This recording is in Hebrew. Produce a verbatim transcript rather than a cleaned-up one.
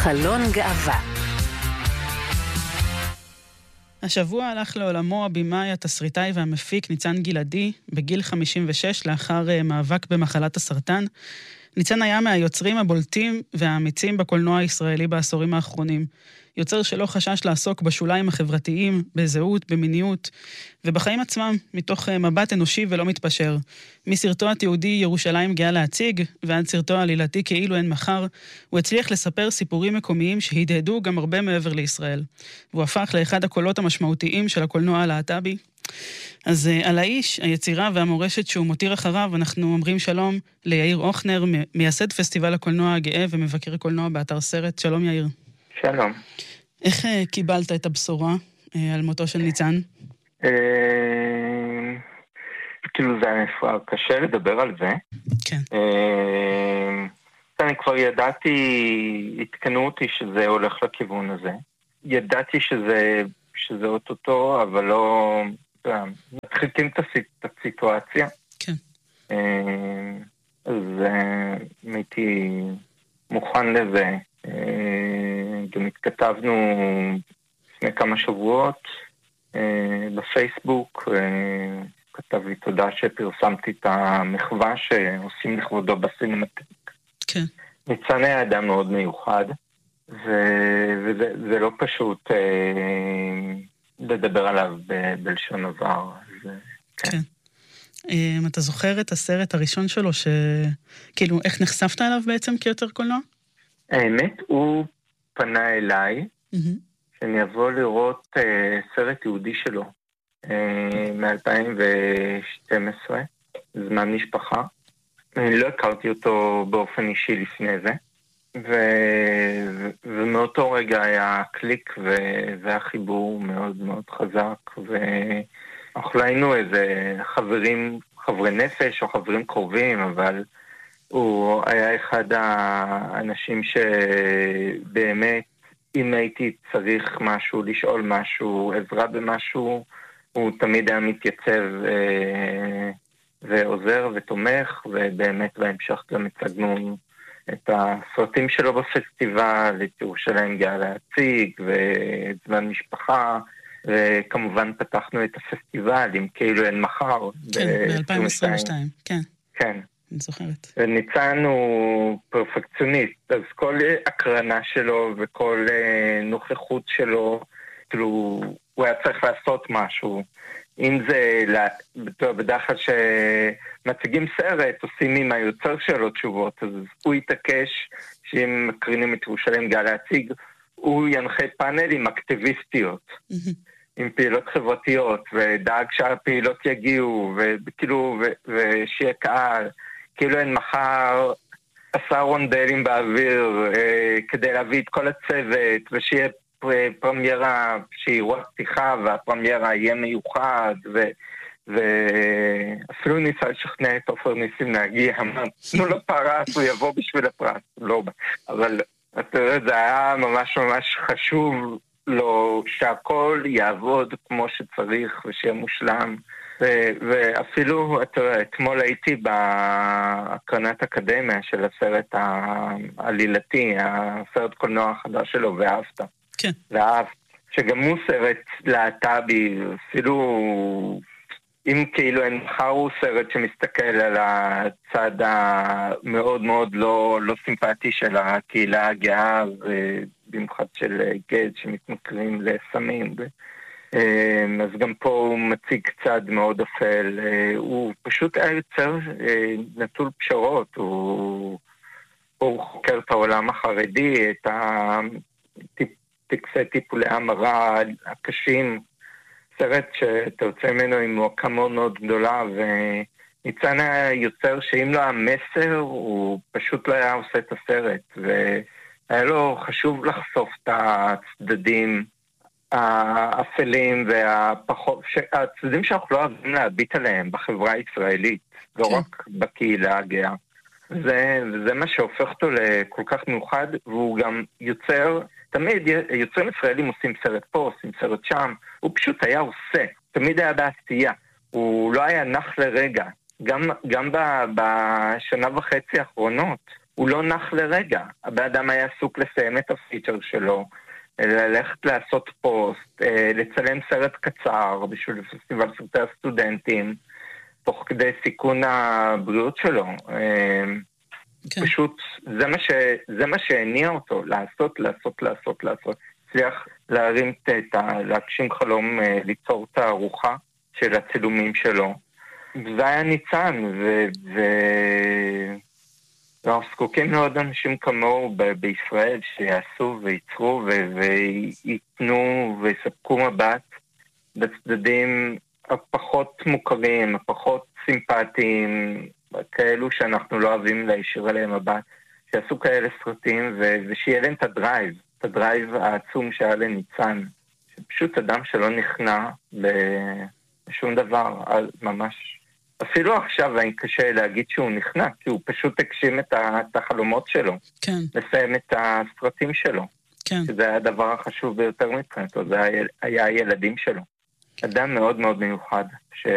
חלון גאווה. השבוע הלך לעולמו הבמאי, התסריטאי והמפיק ניצן גלעדי בגיל חמישים ושש לאחר מאבק במחלת הסרטן. ניצן היה מהיוצרים הבולטים והאמיצים בקולנוע הישראלי בעשורים האחרונים. יוצר שלא חשש לעסוק בשוליים החברתיים, בזהות, במיניות, ובחיים עצמם, מתוך מבט אנושי ולא מתפשר. מסרטו התיעודי ירושלים גאה להציג, ועד סרטו העלילתי כאילו אין מחר, הוא הצליח לספר סיפורים מקומיים שהדהדו גם הרבה מעבר לישראל. והוא הפך לאחד הקולות המשמעותיים של הקולנוע הלהט"בי. אז uh, על האיש, היצירה והמורשת שהוא מותיר אחריו, אנחנו אומרים שלום ליאיר אוכנר, מייסד פסטיבל הקולנוע הגאה ומבקר קולנוע באתר סרט. שלום יאיר. שלום. איך uh, קיבלת את הבשורה uh, על מותו של ניצן? Uh, כאילו זה היה קשה לדבר על זה. כן. Uh, אני כבר ידעתי, התקנו אותי שזה הולך לכיוון הזה. ידעתי שזה, שזה אוטוטו, אבל לא... מתחילים את הסיטואציה. כן. אז הייתי מוכן לזה. גם התכתבנו לפני כמה שבועות בפייסבוק. כתב לי תודה שפרסמתי את המחווה שעושים לכבודו בסינמטק. כן. ניצן היה אדם מאוד מיוחד, וזה, זה לא פשוט... לדבר עליו ב- בלשון עבר. אז, כן. כן. Um, אתה זוכר את הסרט הראשון שלו, ש... כאילו, איך נחשפת אליו בעצם כיוצר קולנוע? האמת, הוא פנה אליי, mm-hmm. שאני אבוא לראות uh, סרט יהודי שלו, uh, מ-אלפיים ושתים עשרה, זמן משפחה. אני לא הכרתי אותו באופן אישי לפני זה. ו... ומאותו רגע היה קליק וזה החיבור מאוד מאוד חזק, ואנחנו היינו איזה חברים, חברי נפש או חברים קרובים, אבל הוא היה אחד האנשים שבאמת אם הייתי צריך משהו, לשאול משהו, עזרה במשהו, הוא תמיד היה מתייצב ועוזר ותומך, ובאמת בהמשך גם הצגנו את הסרטים שלו בפסטיבל, את ירושלים גאה להציג, ואת זמן משפחה, וכמובן פתחנו את הפסטיבל עם כאילו אין מחר. כן, ב-אלפיים עשרים ושתיים, כן. כן. אני זוכרת. וניצן הוא פרפקציוניסט, אז כל הקרנה שלו וכל נוכחות שלו, כאילו, הוא היה צריך לעשות משהו. אם זה, בדרך כלל שמציגים סרט, עושים עם היוצר שלו תשובות, אז הוא יתעקש שאם מקרינים את ירושלים גאה להציג, הוא ינחה פאנלים אקטיביסטיות, עם פעילות חברתיות, ודאג שהפעילות יגיעו, וכאילו, ושיהיה קהל, כאילו אין מחר עשה רונדלים באוויר, כדי להביא את כל הצוות, ושיהיה פרמיירה שהיא אירוע פתיחה, והפרמיירה יהיה מיוחד, ו... ואפילו ניסה לשכנע את עופר ניסים להגיע, תנו לו פרס, הוא יבוא בשביל הפרס, לא, אבל אתה יודע, זה היה ממש ממש חשוב לו שהכל יעבוד כמו שצריך ושיהיה מושלם, ו- ואפילו אתה יודע, אתמול הייתי בהקרנת אקדמיה של הסרט העלילתי, הסרט קולנוע החדש שלו, ואהבת. כן. ואהבת, שגם הוא סרט להט"בי, אפילו אם כאילו אין מחר הוא סרט שמסתכל על הצד המאוד מאוד לא, לא סימפטי של הקהילה הגאה, ובמיוחד של גד שמתמכרים לסמים. אז גם פה הוא מציג צד מאוד אפל. הוא פשוט היה יוצר נטול פשרות, הוא, הוא חוקר את העולם החרדי, את הטקסי טיפולי המרה הקשים, סרט שתרצה ממנו עם מועקה מאוד מאוד גדולה, וניצן היה יוצר שאם לא המסר, הוא פשוט לא היה עושה את הסרט, והיה לו חשוב לחשוף את הצדדים האפלים והפחות, הצדדים שאנחנו לא אוהבים להביט עליהם בחברה הישראלית, לא רק בקהילה הגאה. זה, וזה מה שהופך אותו לכל כך מיוחד, והוא גם יוצר, תמיד יוצרים ישראלים עושים סרט פה, עושים סרט שם, הוא פשוט היה עושה, תמיד היה בעשייה, הוא לא היה נח לרגע, גם, גם ב, בשנה וחצי האחרונות, הוא לא נח לרגע. הבאדם היה עסוק לסיים את הפיצ'ר שלו, ללכת לעשות פוסט, לצלם סרט קצר בשביל פסטיבל סרטי הסטודנטים, תוך כדי סיכון הבריאות שלו. כן. פשוט זה מה, ש... זה מה שהניע אותו, לעשות, לעשות, לעשות, לעשות. הצליח להרים את ה... להגשים חלום, ליצור את הארוחה של הצילומים שלו. וזה היה ניצן, ו... ו... אנחנו זקוקים לעוד אנשים כמוהו ב- בישראל שיעשו וייצרו ו- וייתנו ויספקו מבט בצדדים הפחות מוכרים, הפחות סימפטיים, כאלו שאנחנו לא אוהבים להישיר עליהם מבט, שיעשו כאלה סרטים ו- ושיהיה להם את הדרייב, את הדרייב העצום שהיה לניצן, שפשוט אדם שלא נכנע לשום דבר, ממש... אפילו עכשיו אני קשה להגיד שהוא נכנע, כי הוא פשוט הגשים את החלומות שלו. כן. לסיים את הסרטים שלו. כן. שזה היה הדבר החשוב ביותר מבחינתו, זה היה, היה הילדים שלו. אדם מאוד מאוד מיוחד. ש...